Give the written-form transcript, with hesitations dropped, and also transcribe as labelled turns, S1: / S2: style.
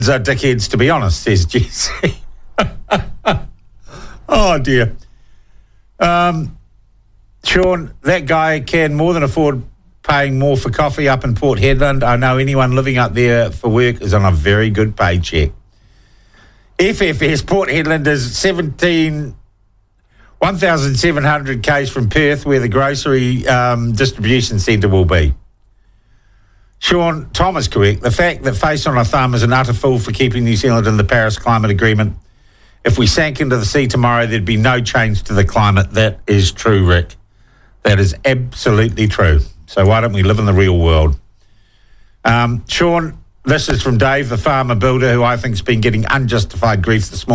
S1: are dickheads, to be honest, says Jesse. Oh, dear. Sean, that guy can more than afford paying more for coffee up in Port Hedland. I know anyone living up there for work is on a very good paycheck. FFS, Port Hedland is 1,700 k's from Perth, where the grocery distribution centre will be. Sean, Tom is correct. The fact that Face on a Thumb is an utter fool for keeping New Zealand in the Paris Climate Agreement. If we sank into the sea tomorrow, there'd be no change to the climate. That is true, Rick. That is absolutely true. So why don't we live in the real world? Sean, this is from Dave, the farmer builder, who I think has been getting unjustified grief this morning.